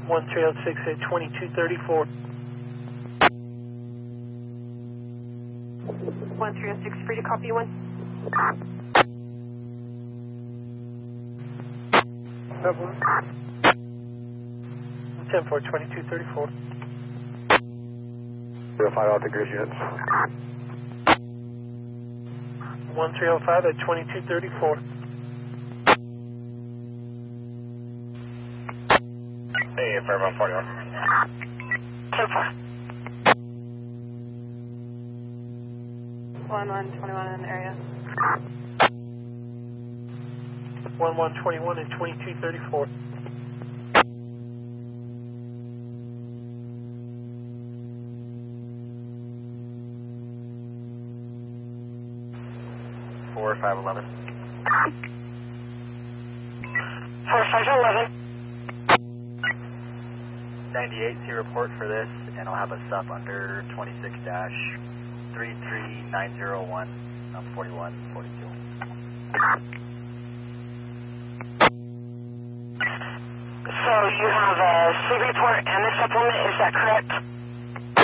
1306 at 2234. 1306, free to copy one. 10-4, 2234. 05 out the grid units. 1305 at 2234. Hey, Fairmont 41. 10-4. 1121 in the area. 1121 and 2234. 4511. 4511. 98, see report for this, and I'll have a sub under 26-33901 on 4142. So you have a sleep report and a supplement, is that correct?